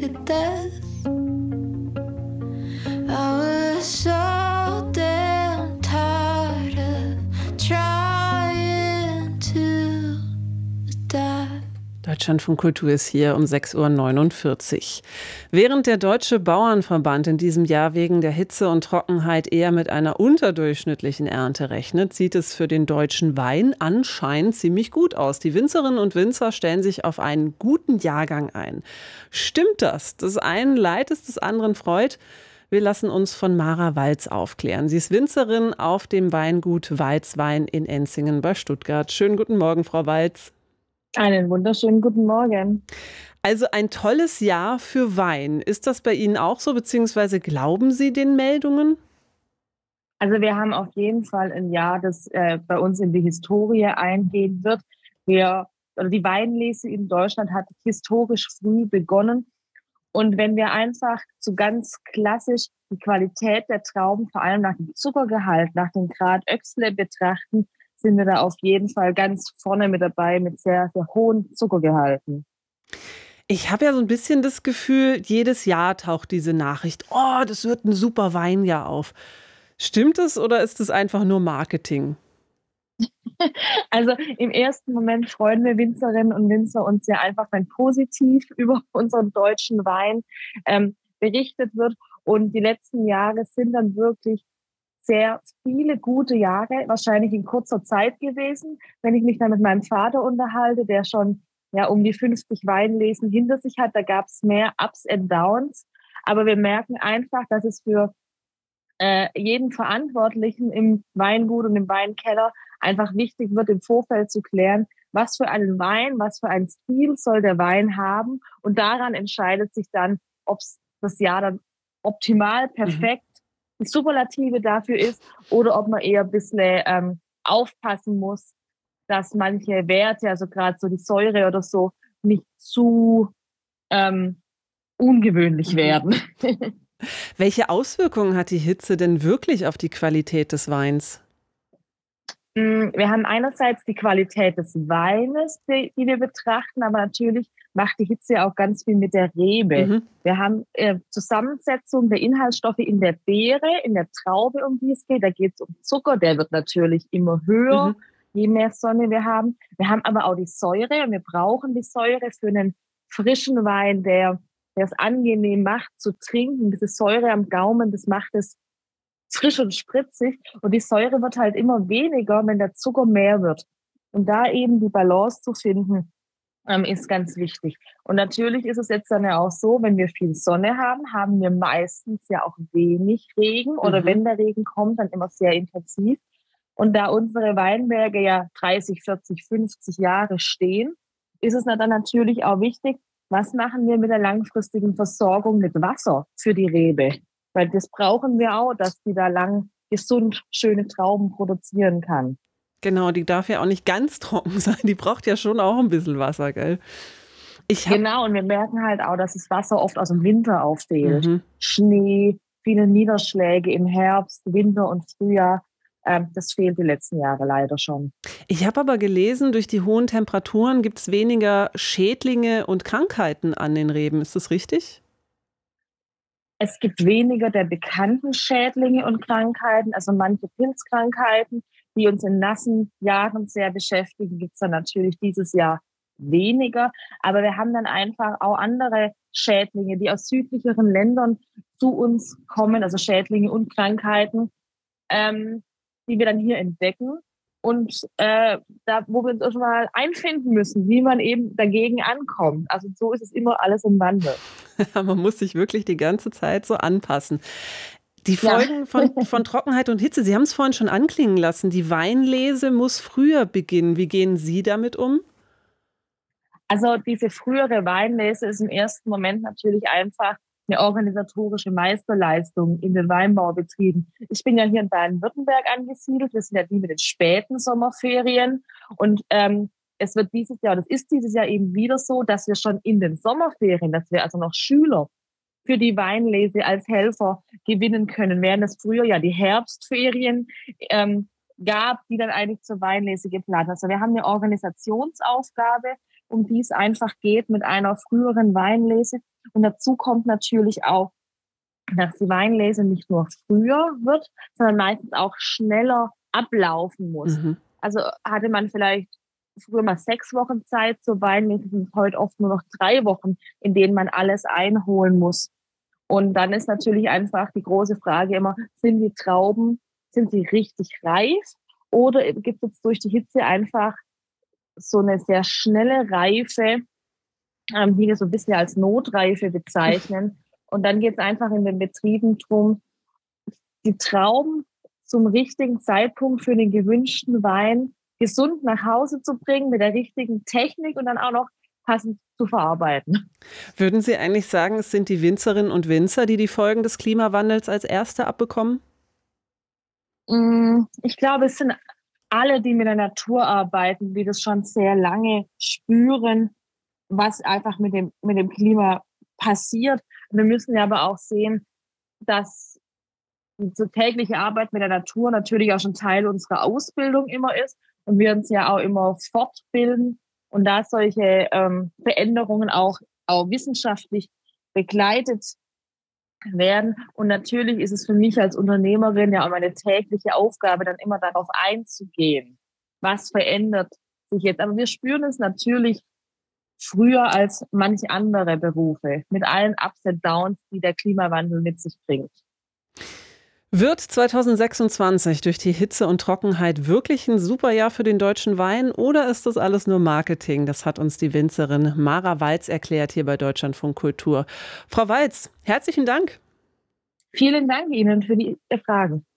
to death. I was so damn tired of trying to adapt. Deutschlandfunk Kultur ist hier um 6:49 Uhr. Während der Deutsche Bauernverband in diesem Jahr wegen der Hitze und Trockenheit eher mit einer unterdurchschnittlichen Ernte rechnet, sieht es für den deutschen Wein anscheinend ziemlich gut aus. Die Winzerinnen und Winzer stellen sich auf einen guten Jahrgang ein. Stimmt das? Das einen leid ist, das anderen freut? Wir lassen uns von Mara Walz aufklären. Sie ist Winzerin auf dem Weingut Walzwein in Enzingen bei Stuttgart. Schönen guten Morgen, Frau Walz. Einen wunderschönen guten Morgen. Also ein tolles Jahr für Wein. Ist das bei Ihnen auch so, beziehungsweise glauben Sie den Meldungen? Also wir haben auf jeden Fall ein Jahr, das bei uns in die Historie eingehen wird. Die Weinlese in Deutschland hat historisch früh begonnen. Und wenn wir einfach so ganz klassisch die Qualität der Trauben, vor allem nach dem Zuckergehalt, nach dem Grad Öxle betrachten, sind wir da auf jeden Fall ganz vorne mit dabei mit sehr, sehr hohen Zuckergehalten. Ich habe ja so ein bisschen das Gefühl, jedes Jahr taucht diese Nachricht, oh, das wird ein super Weinjahr auf. Stimmt es oder ist es einfach nur Marketing? Also im ersten Moment freuen wir Winzerinnen und Winzer uns ja einfach, wenn positiv über unseren deutschen Wein berichtet wird. Und die letzten Jahre sind dann wirklich sehr viele gute Jahre, wahrscheinlich in kurzer Zeit gewesen. Wenn ich mich dann mit meinem Vater unterhalte, der schon um die 50 Weinlesen hinter sich hat, da gab es mehr Ups and Downs. Aber wir merken einfach, dass es für jeden Verantwortlichen im Weingut und im Weinkeller einfach wichtig wird, im Vorfeld zu klären, was für einen Wein, was für einen Stil soll der Wein haben. Und daran entscheidet sich dann, ob das Jahr dann optimal, perfekt, die Superlative dafür ist oder ob man eher ein bisschen aufpassen muss, dass manche Werte, also gerade so die Säure oder so, nicht zu ungewöhnlich werden. Welche Auswirkungen hat die Hitze denn wirklich auf die Qualität des Weins? Wir haben einerseits die Qualität des Weines, die wir betrachten, aber natürlich macht die Hitze auch ganz viel mit der Rebe. Wir haben Zusammensetzung der Inhaltsstoffe in der Beere, in der Traube, um die es geht. Da geht es um Zucker, der wird natürlich immer höher, je mehr Sonne wir haben. Wir haben aber auch die Säure und wir brauchen die Säure für einen frischen Wein, der es angenehm macht zu trinken. Diese Säure am Gaumen, das macht es frisch und spritzig. Und die Säure wird halt immer weniger, wenn der Zucker mehr wird. Und da eben die Balance zu finden, ist ganz wichtig. Und natürlich ist es jetzt dann ja auch so, wenn wir viel Sonne haben, haben wir meistens ja auch wenig Regen. Oder wenn der Regen kommt, dann immer sehr intensiv. Und da unsere Weinberge ja 30, 40, 50 Jahre stehen, ist es dann natürlich auch wichtig, was machen wir mit der langfristigen Versorgung mit Wasser für die Rebe? Weil das brauchen wir auch, dass die da lang gesund schöne Trauben produzieren kann. Genau, die darf ja auch nicht ganz trocken sein. Die braucht ja schon auch ein bisschen Wasser, gell? Genau, und wir merken halt auch, dass das Wasser oft aus dem Winter auffehlt. Schnee, viele Niederschläge im Herbst, Winter und Frühjahr. Das fehlt die letzten Jahre leider schon. Ich habe aber gelesen, durch die hohen Temperaturen gibt es weniger Schädlinge und Krankheiten an den Reben. Ist das richtig? Es gibt weniger der bekannten Schädlinge und Krankheiten, also manche Pilzkrankheiten, die uns in nassen Jahren sehr beschäftigen, gibt es dann natürlich dieses Jahr weniger. Aber wir haben dann einfach auch andere Schädlinge, die aus südlicheren Ländern zu uns kommen, also Schädlinge und Krankheiten, die wir dann hier entdecken. Und da, wo wir uns erstmal einfinden müssen, wie man eben dagegen ankommt. Also so ist es immer alles im Wandel. Man muss sich wirklich die ganze Zeit so anpassen. Die Folgen von Trockenheit und Hitze, Sie haben es vorhin schon anklingen lassen, die Weinlese muss früher beginnen. Wie gehen Sie damit um? Also diese frühere Weinlese ist im ersten Moment natürlich einfach eine organisatorische Meisterleistung in den Weinbaubetrieben. Ich bin ja hier in Baden-Württemberg angesiedelt. Wir sind ja die mit den späten Sommerferien. Und es wird dieses Jahr, das ist dieses Jahr eben wieder so, dass wir schon in den Sommerferien, dass wir also noch Schüler für die Weinlese als Helfer gewinnen können, während es früher ja die Herbstferien gab, die dann eigentlich zur Weinlese geplant. Also wir haben eine Organisationsaufgabe, um die es einfach geht mit einer früheren Weinlese. Und dazu kommt natürlich auch, dass die Weinlese nicht nur früher wird, sondern meistens auch schneller ablaufen muss. Mhm. Also hatte man vielleicht früher mal 6 Wochen Zeit zur Weinlese, sind es heute oft nur noch 3 Wochen, in denen man alles einholen muss. Und dann ist natürlich einfach die große Frage immer, sind die Trauben, sind sie richtig reif oder gibt es durch die Hitze einfach so eine sehr schnelle Reife, die wir so ein bisschen als Notreife bezeichnen. Und dann geht es einfach in den Betrieben darum, die Trauben zum richtigen Zeitpunkt für den gewünschten Wein gesund nach Hause zu bringen, mit der richtigen Technik und dann auch noch passend zu verarbeiten. Würden Sie eigentlich sagen, es sind die Winzerinnen und Winzer, die die Folgen des Klimawandels als Erste abbekommen? Ich glaube, es sind alle, die mit der Natur arbeiten, die das schon sehr lange spüren, was einfach mit dem Klima passiert. Wir müssen ja aber auch sehen, dass die tägliche Arbeit mit der Natur natürlich auch schon Teil unserer Ausbildung immer ist und wir uns ja auch immer fortbilden und da solche Veränderungen auch wissenschaftlich begleitet werden. Und natürlich ist es für mich als Unternehmerin ja auch meine tägliche Aufgabe, dann immer darauf einzugehen, was verändert sich jetzt. Aber wir spüren es natürlich früher als manche andere Berufe mit allen Ups und Downs, die der Klimawandel mit sich bringt. Wird 2026 durch die Hitze und Trockenheit wirklich ein super Jahr für den deutschen Wein oder ist das alles nur Marketing? Das hat uns die Winzerin Mara Walz erklärt hier bei Deutschlandfunk Kultur. Frau Walz, herzlichen Dank. Vielen Dank Ihnen für die Fragen.